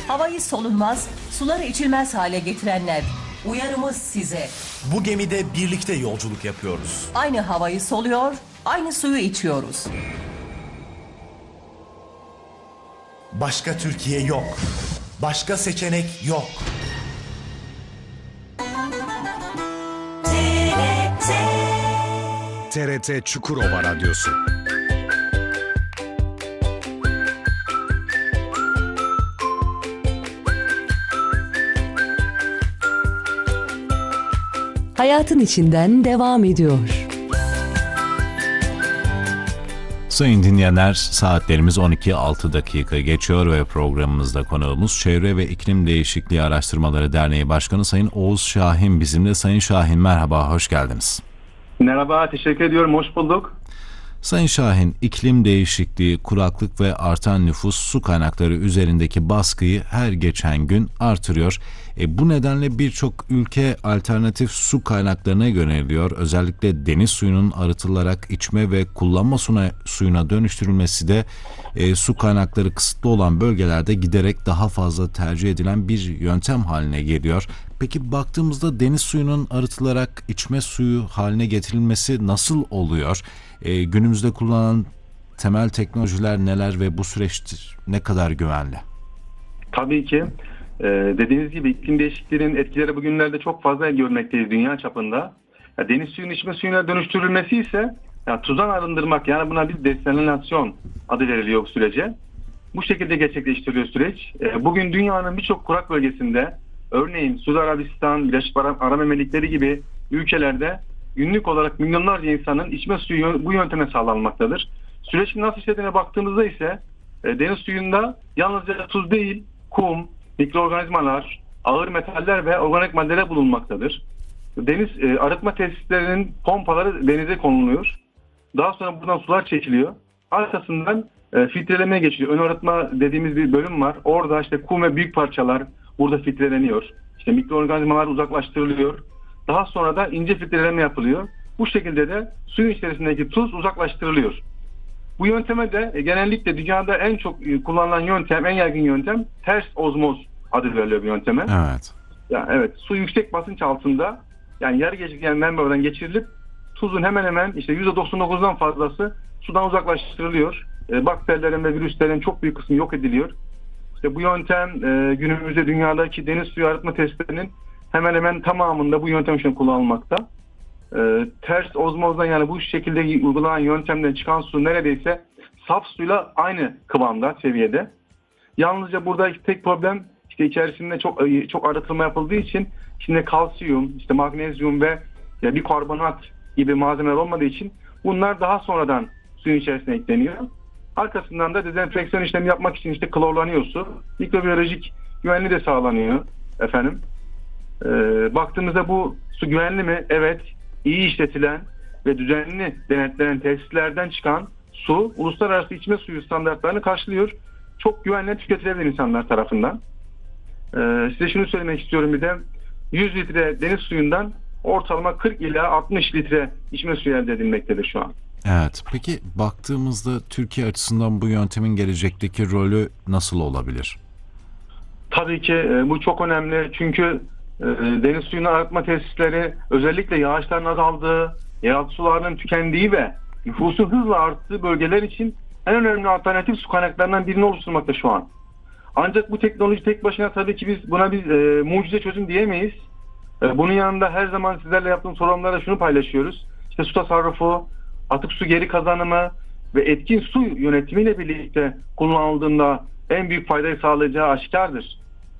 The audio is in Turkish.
Havayı solunmaz, suları içilmez hale getirenler. Uyarımız size. Bu gemide birlikte yolculuk yapıyoruz. Aynı havayı soluyor, aynı suyu içiyoruz. Başka Türkiye yok. Başka seçenek yok. TRT Çukurova Radyosu. Hayatın içinden devam ediyor. Sayın dinleyenler, saatlerimiz 12:06 dakika geçiyor ve programımızda konuğumuz Çevre ve İklim Değişikliği Araştırmaları Derneği Başkanı Sayın Oğuz Şahin bizimle. Sayın Şahin merhaba, hoş geldiniz. Merhaba, teşekkür ediyorum, hoş bulduk. Sayın Şahin, iklim değişikliği, kuraklık ve artan nüfus su kaynakları üzerindeki baskıyı her geçen gün artırıyor. Bu nedenle birçok ülke alternatif su kaynaklarına yöneliyor. Özellikle deniz suyunun arıtılarak içme ve kullanma suyuna dönüştürülmesi de su kaynakları kısıtlı olan bölgelerde giderek daha fazla tercih edilen bir yöntem haline geliyor. Peki baktığımızda deniz suyunun arıtılarak içme suyu haline getirilmesi nasıl oluyor? Günümüzde kullanılan temel teknolojiler neler ve bu süreç ne kadar güvenli? Tabii ki. Dediğiniz gibi iklim değişikliğinin etkileri bugünlerde çok fazla görmekteyiz dünya çapında. Deniz suyunun içme suyuna dönüştürülmesi ise tuzdan arındırmak, yani buna bir desalinasyon adı veriliyor bu sürece. Bu şekilde gerçekleştiriliyor süreç. Bugün dünyanın birçok kurak bölgesinde, örneğin Suudi Arabistan, Birleşik Arap Emirlikleri gibi ülkelerde günlük olarak milyonlarca insanın içme suyu bu yönteme sağlanmaktadır. Sürecin nasıl işlediğine baktığımızda ise deniz suyunda yalnızca tuz değil, kum, mikroorganizmalar, ağır metaller ve organik maddeler bulunmaktadır. Deniz arıtma tesislerinin pompaları denize konuluyor. Daha sonra buradan sular çekiliyor. Arkasından filtrelemeye geçiliyor. Ön arıtma dediğimiz bir bölüm var. Orada işte kum ve büyük parçalar burada filtreleniyor. İşte mikroorganizmalar uzaklaştırılıyor. Daha sonra da ince filtreleme yapılıyor. Bu şekilde de suyun içerisindeki tuz uzaklaştırılıyor. Bu yönteme de genellikle dünyada en çok kullanılan yöntem, en yaygın yöntem ters ozmoz adı veriliyor bu yönteme. Evet. Evet, su yüksek basınç altında, yani yarı geçirgen membradan geçirilip tuzun hemen hemen işte %99'dan fazlası sudan uzaklaştırılıyor. Bakterilerin ve virüslerin çok büyük kısmı yok ediliyor. İşte bu yöntem günümüzde dünyadaki deniz suyu arıtma testlerinin hemen hemen tamamında bu yöntem için kullanılmakta. Ters ozmozdan, yani bu şekilde uygulanan yöntemden çıkan su neredeyse saf suyla aynı kıvamda, seviyede. Yalnızca burada tek problem işte içerisinde çok arıtılma yapıldığı için içinde kalsiyum, işte magnezyum ve bikarbonat gibi malzemeler olmadığı için bunlar daha sonradan suyun içerisine ekleniyor. Arkasından da dezenfeksiyon işlemi yapmak için işte klorlanıyor su. Mikrobiyolojik güvenliği de sağlanıyor efendim. Baktığımızda bu su güvenli mi? Evet. İyi işletilen ve düzenli denetlenen tesislerden çıkan su uluslararası içme suyu standartlarını karşılıyor. Çok güvenle tüketilebilir insanlar tarafından. Size şunu söylemek istiyorum, bir de 100 litre deniz suyundan ortalama 40 ila 60 litre içme suyu elde edilmektedir şu an. Evet. Peki baktığımızda Türkiye açısından bu yöntemin gelecekteki rolü nasıl olabilir? Tabii ki bu çok önemli, çünkü deniz suyunu arıtma tesisleri özellikle yağışların azaldığı, yeraltı sularının tükendiği ve nüfusun hızla arttığı bölgeler için en önemli alternatif su kaynaklarından birini oluşturmakta şu an. Ancak bu teknoloji tek başına tabii ki biz buna bir mucize çözüm diyemeyiz. Bunun yanında her zaman sizlerle yaptığım programlarda şunu paylaşıyoruz. İşte su tasarrufu, atık su geri kazanımı ve etkin su yönetimiyle birlikte kullanıldığında en büyük faydayı sağlayacağı aşikardır.